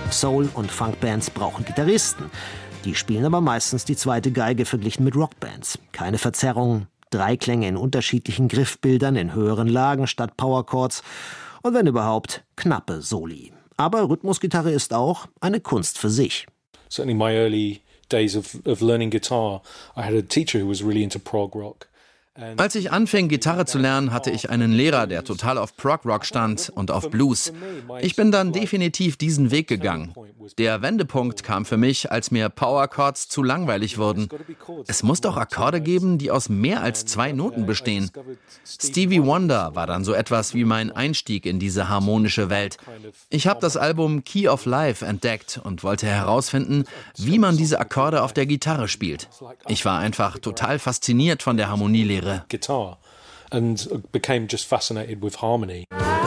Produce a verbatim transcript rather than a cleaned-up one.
Soul- und Funkbands brauchen Gitarristen. Die spielen aber meistens die zweite Geige verglichen mit Rockbands. Keine Verzerrungen, drei Klänge in unterschiedlichen Griffbildern in höheren Lagen statt Powerchords und wenn überhaupt knappe Soli. Aber Rhythmusgitarre ist auch eine Kunst für sich. Certainly my early days of, of learning guitar, I had a teacher who was really into prog rock. Als ich anfing, Gitarre zu lernen, hatte ich einen Lehrer, der total auf Prog-Rock stand und auf Blues. Ich bin dann definitiv diesen Weg gegangen. Der Wendepunkt kam für mich, als mir Power-Chords zu langweilig wurden. Es muss doch Akkorde geben, die aus mehr als zwei Noten bestehen. Stevie Wonder war dann so etwas wie mein Einstieg in diese harmonische Welt. Ich habe das Album Key of Life entdeckt und wollte herausfinden, wie man diese Akkorde auf der Gitarre spielt. Ich war einfach total fasziniert von der Harmonielehre. Guitar and became just fascinated with harmony.